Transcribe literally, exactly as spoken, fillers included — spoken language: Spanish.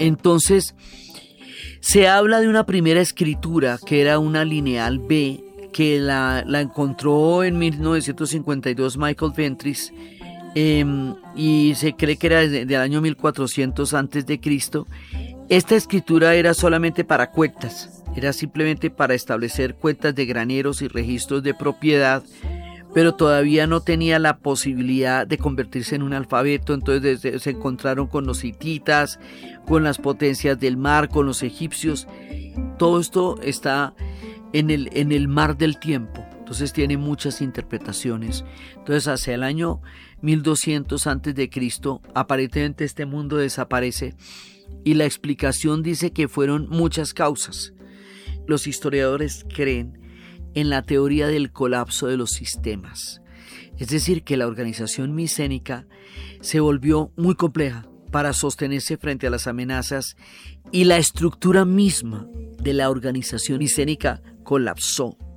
Entonces, se habla de una primera escritura que era una lineal B, que la, la encontró en mil novecientos cincuenta y dos Michael Ventris, eh, y se cree que era desde el año mil cuatrocientos antes de Cristo. Esta escritura era solamente para cuentas, era simplemente para establecer cuentas de graneros y registros de propiedad, pero todavía no tenía la posibilidad de convertirse en un alfabeto. Entonces desde, se encontraron con los hititas, con las potencias del mar, con los egipcios. Todo esto está en el, en el mar del tiempo, entonces tiene muchas interpretaciones. Entonces hacia el año mil doscientos antes de Cristo, aparentemente este mundo desaparece, y la explicación dice que fueron muchas causas. Los historiadores creen en la teoría del colapso de los sistemas, es decir, que la organización micénica se volvió muy compleja para sostenerse frente a las amenazas, y la estructura misma de la organización micénica colapsó.